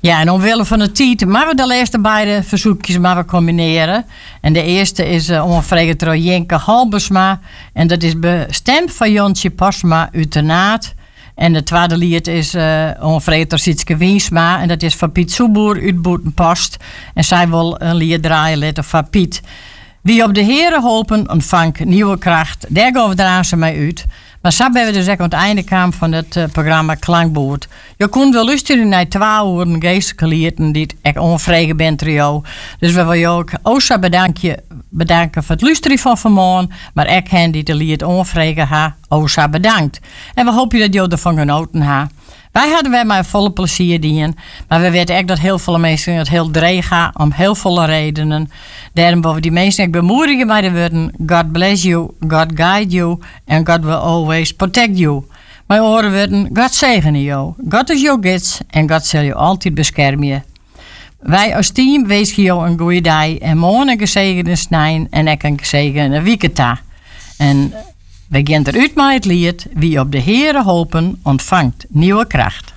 Ja, en omwille van de tijd maar we de laatste beide verzoekjes maar we combineren. En de eerste is onvregen door Jenke Halbersma. En dat is bestemd van Jontje Pasma uit de Naad. En de tweede lied is onvregen door Sietske Wiensma. En dat is van Piet Soeboer uit Boetenpost. En zij wil een lied draaien letten van Piet. Wie op de heren hopen ontvangt nieuwe kracht. Daar gaan we eraan ze mee uit. Maar zo hebben we dus ook aan het einde kwam van het programma Klankboord. Je kunt wel luisteren naar 2 uur geestelijke lieden die ik onvregen ben trio. Dus we willen je ook Osa bedanken voor het luisteren van vanmorgen. Maar ik hen die de lied onvregen ha, Osa bedankt. En we hopen dat je ervan genoten ha. Wij hadden maar volle plezier dienen. Maar we weten echt dat heel veel mensen het heel dreig gaan om heel veel redenen. Daarom willen we die mensen ook bemoedigen bij de woorden God bless you, God guide you and God will always protect you. Mijn oren woorden God zegene jou. God is jouw gids en God zal je altijd beschermen. Wij als team wensen jou een goede dag en morgen een gezegende snijn en ik een gezegende weekend. En we gaan eruit met het lied Wie op de Here hopen ontvangt nieuwe kracht.